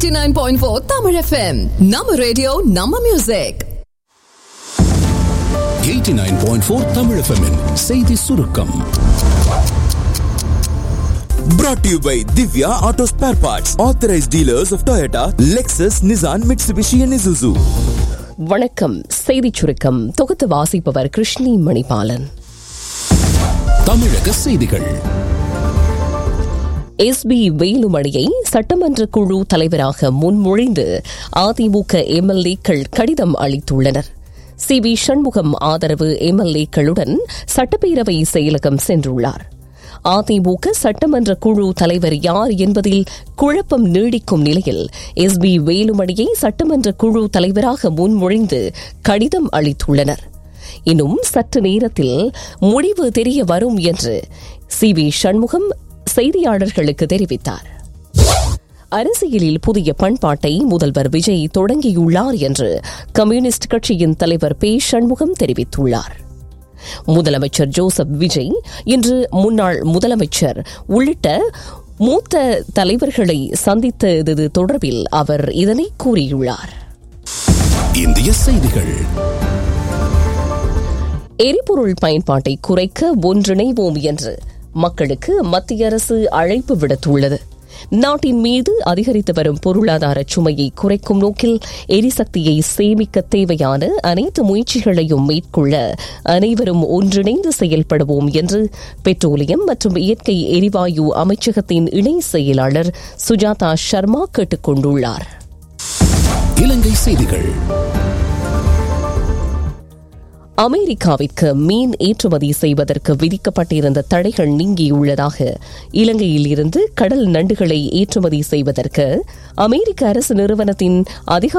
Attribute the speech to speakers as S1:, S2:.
S1: 89.4 Tamil FM. நம்ம radio நம்ம music.
S2: 89.4 Tamil FM -இன் செய்தி சுருக்கம்.
S3: Brought to you by Divya Auto Spare Parts, authorized dealers of Toyota, Lexus, Nissan, Mitsubishi and Isuzu.
S4: வணக்கம். செய்தி சுருக்கம் தொகுத்து வாசிப்பவர் கிருஷ்ணி மணிபாலன்.
S2: தமிழக செய்திகள்.
S4: எஸ்பி வேலுமணியை சட்டமன்ற குழு தலைவராக முன்மொழிந்து அதிமுக எம்எல்ஏக்கள் கடிதம் அளித்துள்ளனர். சி.வி. சண்முகம் ஆதரவு எம்எல்ஏக்களுடன் சட்டப்பேரவை செயலகம் சென்றுள்ளார். அதிமுக சட்டமன்ற குழு தலைவர் யார் என்பதில் குழப்பம் நீடிக்கும் நிலையில் எஸ்பி வேலுமணியை சட்டமன்ற குழு தலைவராக முன்மொழிந்து கடிதம் அளித்துள்ளனர். இன்னும் சற்று நேரத்தில் முடிவு தெரிய வரும் என்று சி.வி. சண்முகம் செய்தியாளர்களுக்கு தெரிவித்தார். அரசியலில் புதிய பண்பாட்டை முதல்வர் விஜய் தொடங்கியுள்ளார் என்று கம்யூனிஸ்ட் கட்சியின் தலைவர் பே. சண்முகம் தெரிவித்துள்ளார். முதலமைச்சர் ஜோசப் விஜய் இன்று முன்னாள் முதலமைச்சர் உள்ளிட்ட மூத்த தலைவர்களை சந்தித்தது தொடர்பில் அவர் இதனை கூறியுள்ளார்.
S2: இந்திய செய்திகள்.
S4: எரிபொருள் பயன்பாட்டை குறைக்க ஒன்றிணைவோம் என்று மக்களுக்கு மத்திய அரசு அழைப்பு விடுத்துள்ளது. நாட்டின் மீது அதிகரித்து வரும் பொருளாதார சுமையை குறைக்கும் நோக்கில் எரிசக்தியை சேமிக்க தேவையான அனைத்து முயற்சிகளையும் மேற்கொள்ள அனைவரும் ஒன்றிணைந்து செயல்படுவோம் என்று பெட்ரோலியம் மற்றும் இயற்கை எரிவாயு அமைச்சகத்தின் இணை செயலாளர் சுஜாதா சர்மா கேட்டுக் கொண்டுள்ளார்.
S2: இலங்கை செய்திகள்.
S4: அமெரிக்காவிற்கு மீன் ஏற்றுமதி செய்வதற்கு விதிக்கப்பட்டிருந்த தடைகள் நீங்கியுள்ளதாக இலங்கையில் இருந்து கடல் நண்டுகளை ஏற்றுமதி செய்வதற்கு அமெரிக்க அரசு நிறுவனத்தின் அதிகார